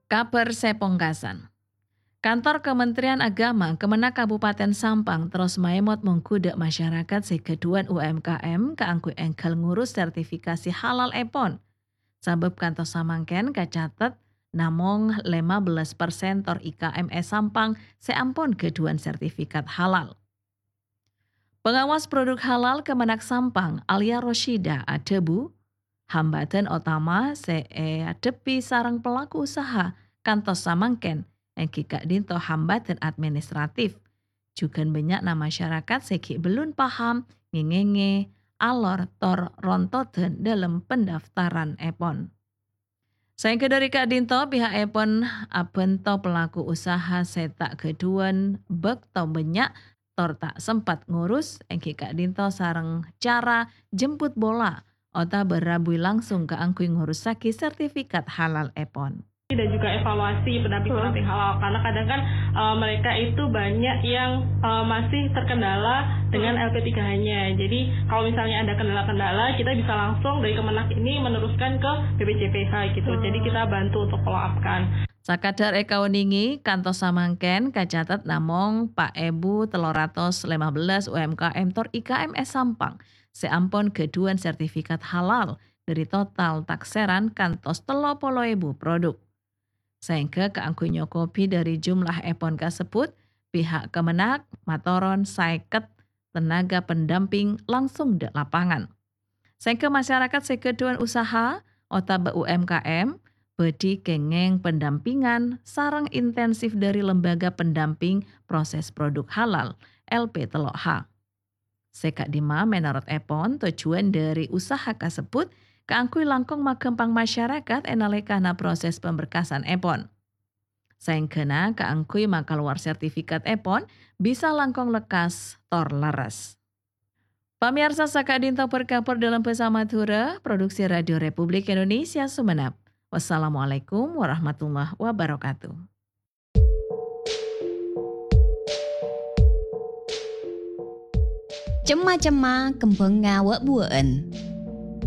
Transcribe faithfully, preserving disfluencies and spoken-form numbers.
Kabar sepongkasan. Kantor Kementerian Agama Kemenak Kabupaten Sampang terus maemot mengkudak masyarakat sekeduan U M K M keangkui engkel ngurus sertifikasi halal epon. Sabab kantor samangken kacatet namong lima belas persen tor I K M E Sampang seampun keduan sertifikat halal. Pengawas produk halal Kemenak Sampang Alia Roshida adebu hambatan utama se adepi sarang pelaku usaha kantor samangken yang kikak dinto hambatan administratif. Juga banyak nama masyarakat seki belum paham ngengenge alor tor rontoten dalam pendaftaran epon. Sehingga dari Kak Dinto pihak epon abento pelaku usaha setak keduan bek to banyak tor tak sempat ngurus engki Kak Dinto sarang cara jemput bola ota berabui langsung ke angkui ngurus saki sertifikat halal epon. Dan juga evaluasi pendamping-pendamping halal karena kadang kan uh, mereka itu banyak yang uh, masih terkendala dengan L P tiga H-nya. Jadi kalau misalnya ada kendala-kendala kita bisa langsung dari Kemenak ini meneruskan ke B P J P H gitu. Hmm. Jadi kita bantu untuk follow up kan. Sakadar ekawaningi kantos samangken kacatat namong Pak Ebu teloratos lima belas U M K M tor I K M E Sampang seampun keduan sertifikat halal dari total takseran kantos telo polo ebu produk. Sehingga keangkui nyokopi dari jumlah epon kasebut, pihak Kemenak matoron saiket tenaga pendamping langsung di lapangan. Sehingga masyarakat sekeduan usaha otaba U M K M bedi kengeng pendampingan sarang intensif dari lembaga pendamping proses produk halal L P Telok H. Sekak dima menurut epon tujuan dari usaha kasebut keangkui langkung makempang masyarakat enalekana proses pemberkasan epon. Sehingga keangkui maka luar sertifikat epon bisa langkung lekas tor leres. Pamirsa Sakak Dinto berkapur dalam Pesamadura, produksi Radio Republik Indonesia Sumenep. Wassalamualaikum warahmatullahi wabarakatuh. Cema-cema kembang ngawak buan.